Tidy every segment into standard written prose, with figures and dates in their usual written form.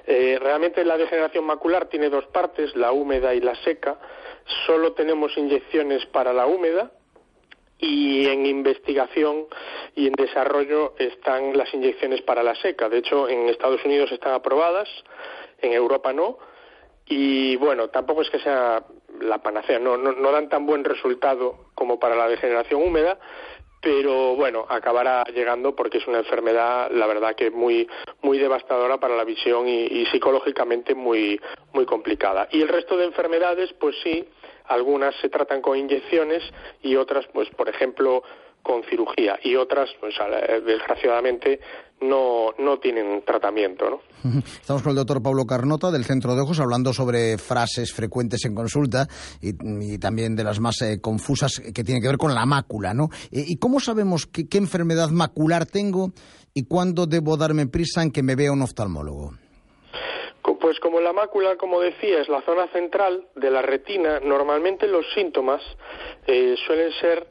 Realmente la degeneración macular tiene dos partes, la húmeda y la seca. Solo tenemos inyecciones para la húmeda, y en investigación y en desarrollo están las inyecciones para la seca. De hecho, en Estados Unidos están aprobadas, en Europa no, y bueno, tampoco es que sea la panacea, no dan tan buen resultado como para la degeneración húmeda, pero bueno, acabará llegando porque es una enfermedad, la verdad, que muy devastadora para la visión y psicológicamente muy complicada. Y el resto de enfermedades, pues sí, algunas se tratan con inyecciones y otras, pues por ejemplo, con cirugía, y otras, pues desgraciadamente, no tienen tratamiento, ¿no? Estamos con el doctor Pablo Carnota, del Centro de Ojos, hablando sobre frases frecuentes en consulta y también de las más confusas que tienen que ver con la mácula, ¿no? ¿Y cómo sabemos qué enfermedad macular tengo y cuándo debo darme prisa en que me vea un oftalmólogo? Pues como la mácula, como decía, es la zona central de la retina, normalmente los síntomas suelen ser,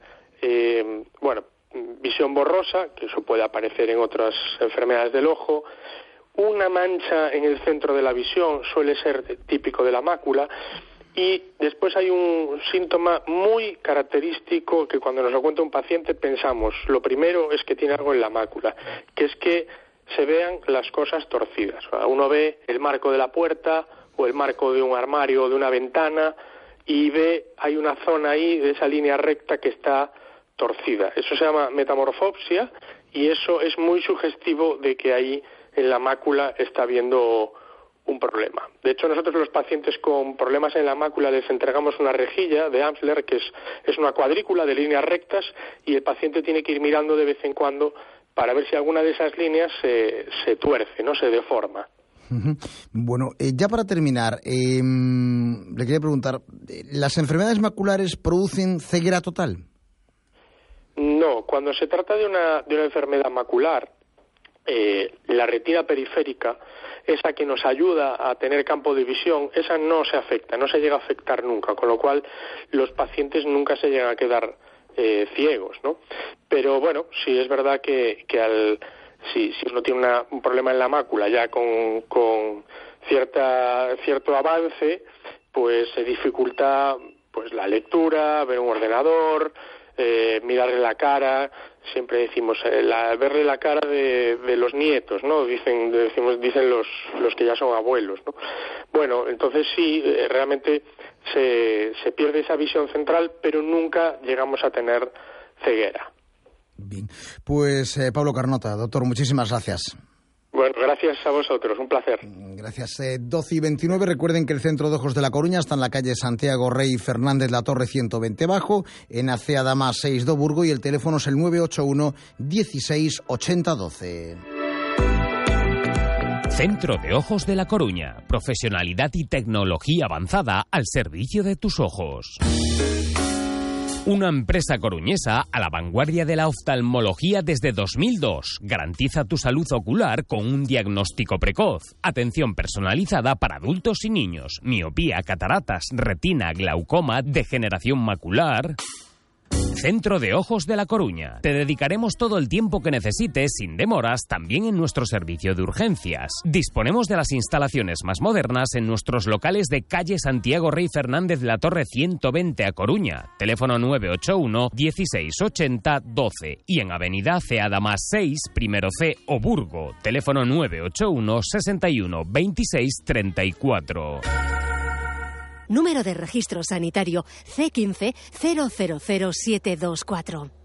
visión borrosa, que eso puede aparecer en otras enfermedades del ojo, una mancha en el centro de la visión, suele ser típico de la mácula, y después hay un síntoma muy característico que cuando nos lo cuenta un paciente pensamos, lo primero es que tiene algo en la mácula, que es que se vean las cosas torcidas. Uno ve el marco de la puerta o el marco de un armario o de una ventana y hay una zona ahí de esa línea recta que está torcida. Eso se llama metamorfopsia y eso es muy sugestivo de que ahí en la mácula está habiendo un problema. De hecho, nosotros los pacientes con problemas en la mácula les entregamos una rejilla de Amsler, que es una cuadrícula de líneas rectas, y el paciente tiene que ir mirando de vez en cuando para ver si alguna de esas líneas se tuerce, no se deforma. Bueno, ya para terminar, le quería preguntar, ¿las enfermedades maculares producen ceguera total? No, cuando se trata de una enfermedad macular, la retina periférica, esa que nos ayuda a tener campo de visión, esa no se afecta, no se llega a afectar nunca, con lo cual los pacientes nunca se llegan a quedar ciegos, ¿no? Pero bueno, sí es verdad que si uno tiene un problema en la mácula ya con cierto avance, pues se dificulta pues la lectura, ver un ordenador, mirarle la cara. Siempre decimos verle la cara de los nietos, ¿no? Dicen los que ya son abuelos, ¿no? Bueno, entonces sí, realmente se pierde esa visión central, pero nunca llegamos a tener ceguera. Bien, pues Pablo Carnota, doctor, muchísimas gracias. Bueno, gracias a vosotros, un placer. Gracias. 12:29, recuerden que el Centro de Ojos de La Coruña está en la calle Santiago Rey Fernández La Torre 120 Bajo, en Acea Dama 6 do Burgo, y el teléfono es el 981 16 80 12. Centro de Ojos de La Coruña. Profesionalidad y tecnología avanzada al servicio de tus ojos. Una empresa coruñesa a la vanguardia de la oftalmología desde 2002. Garantiza tu salud ocular con un diagnóstico precoz. Atención personalizada para adultos y niños. Miopía, cataratas, retina, glaucoma, degeneración macular. Centro de Ojos de La Coruña. Te dedicaremos todo el tiempo que necesites, sin demoras, también en nuestro servicio de urgencias. Disponemos de las instalaciones más modernas en nuestros locales de calle Santiago Rey Fernández La Torre 120 a Coruña. Teléfono 981 16 80 12 y en Avenida Acea Dama 6, primero C, o Burgo. Teléfono 981 61 26 34. Número de registro sanitario C15 000724.